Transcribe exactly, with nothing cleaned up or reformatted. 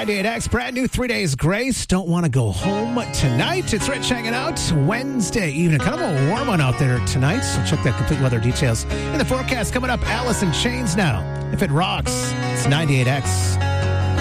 ninety-eight X, brand new Three Days Grace. Don't want to go home tonight. It's Rich hanging out Wednesday evening. Kind of a warm one out there tonight. So check that complete weather details in the forecast. Coming up, Alice in Chains now. If it rocks, it's ninety-eight X.